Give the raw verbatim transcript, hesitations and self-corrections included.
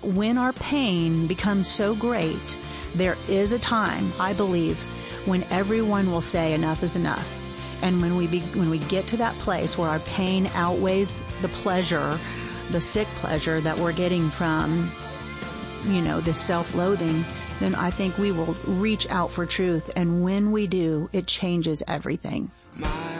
when our pain becomes so great, there is a time, I believe, when everyone will say enough is enough. And when we be, when we get to that place where our pain outweighs the pleasure, the sick pleasure that we're getting from, you know, this self-loathing, then I think we will reach out for truth. And when we do, it changes everything.